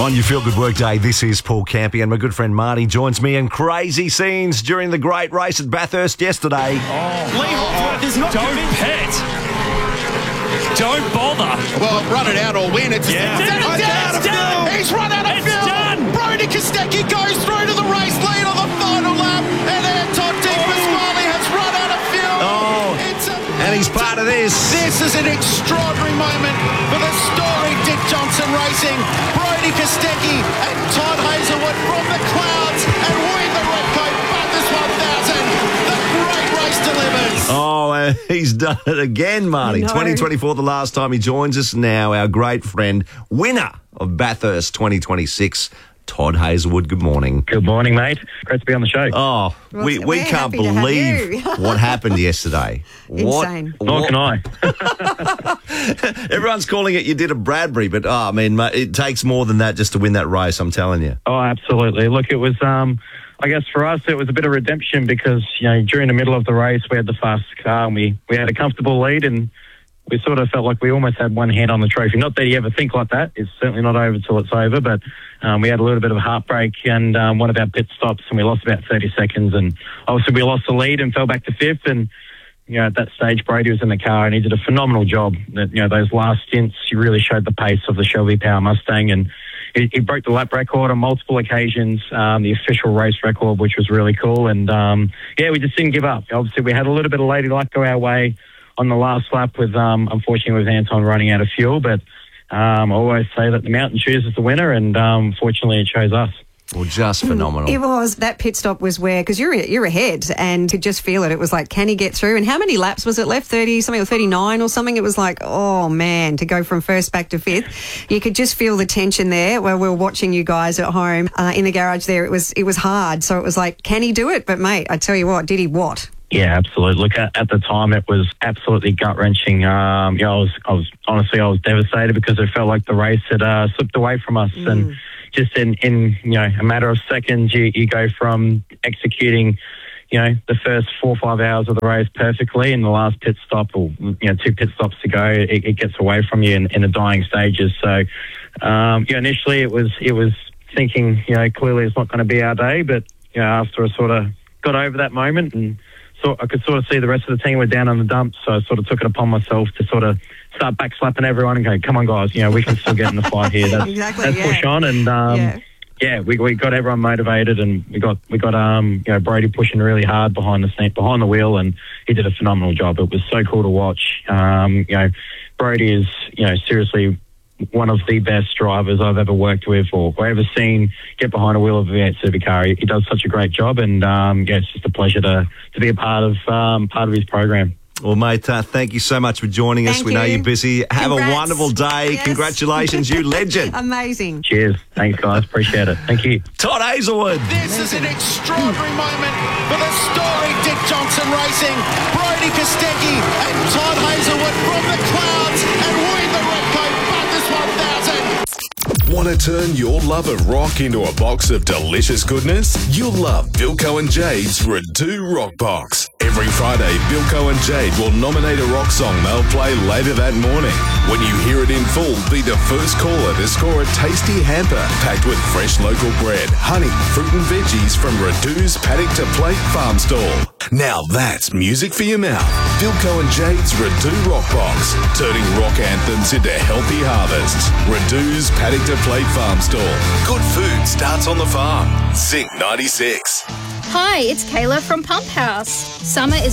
On your Feel Good Work Day, this is Paul Campy, and my good friend Marty joins me in crazy scenes during the great race at Bathurst yesterday. Lee Holdsworth is not Don't pet. Don't bother. Well, run it out or win. It's done. He's run out of fuel. Done. Brodie Kostecki goes through to the race lead on the final lap, and Anton De Pasquale has run out of fuel. And he's part of this. This is an extraordinary moment for the storied Dick Johnson Racing. Brodie Kostecki and Todd Hazelwood from the clouds and win the Redcoat Bathurst 1000. The great race delivers. Oh, he's done it again, Marty. 2024, the last time he joins us. Now, our great friend, winner of Bathurst 2026, Todd Hazelwood. Good morning. Good morning, mate. Great to be on the show. Oh, we can't believe what happened yesterday. Insane. Nor can I. Everyone's calling it you did a Bradbury, but it takes more than that just to win that race, I'm telling you. Oh, absolutely. Look, it was, I guess for us, it was a bit of redemption because, during the middle of the race, we had the fastest car and we had a comfortable lead, and we sort of felt like we almost had one hand on the trophy. Not that you ever think like that. It's certainly not over till it's over, but we had a little bit of a heartbreak and one of our pit stops, and we lost about 30 seconds. And obviously we lost the lead and fell back to fifth. And, at that stage, Brodie was in the car and he did a phenomenal job. Those last stints, he really showed the pace of the Shelby Power Mustang, and he broke the lap record on multiple occasions, the official race record, which was really cool. And, we just didn't give up. Obviously, we had a little bit of lady luck go our way on the last lap with, unfortunately, with Anton running out of fuel. But I always say that the mountain chooses the winner, and fortunately it chose us. Well, just phenomenal. It was. That pit stop was where, because you're ahead and could just feel it. It was like, can he get through? And how many laps was it left? 30 something or 39 or something? It was like, oh man, to go from first back to fifth. You could just feel the tension there while we were watching you guys at home in the garage there. It was hard. So it was like, can he do it? But mate, I tell you what, did he what? Yeah, absolutely. Look, at the time, it was absolutely gut-wrenching. I was devastated because it felt like the race had slipped away from us. And just in a matter of seconds, you go from executing, the first 4 or 5 hours of the race perfectly, and the last pit stop, or 2 pit stops to go, it gets away from you in the dying stages. So, initially it was thinking, clearly it's not going to be our day, but after I sort of got over that moment, and so I could sort of see the rest of the team were down on the dumps, so I sort of took it upon myself to sort of start backslapping everyone and go, come on, guys, we can still get in the fight here. Let's push on. And, we got everyone motivated, and we got Brodie pushing really hard behind the wheel, and he did a phenomenal job. It was so cool to watch. Brodie is, seriously one of the best drivers I've ever worked with or ever seen get behind a wheel of a V8 supercar. He does such a great job, and it's just a pleasure to be a part of his program. Well, mate, thank you so much for joining us. We know you're busy. Have a wonderful day. Yes. Congratulations, you legend. Amazing. Cheers. Thanks, guys. Appreciate it. Thank you. Todd Hazelwood. This is an extraordinary moment for the storied Dick Johnson Racing. Brodie Kostecki and Todd Hazelwood from the clouds and win the Redcoat Bathurst 1000. Want to turn your love of rock into a box of delicious goodness? You'll love Bilko and Jade's Redo Rock Box. Every Friday, Bilko and Jade will nominate a rock song they'll play later that morning. When you hear it in full, be the first caller to score a tasty hamper packed with fresh local bread, honey, fruit and veggies from Redu's Paddock to Plate Farm Stall. Now that's music for your mouth. Bilko and Jade's Redo Rock Box, turning rock anthems into healthy harvests. Redu's Paddock to Plate Farm Stall. Good food starts on the farm. Zinc 96. Hi, it's Kayla from Pump House. Summer is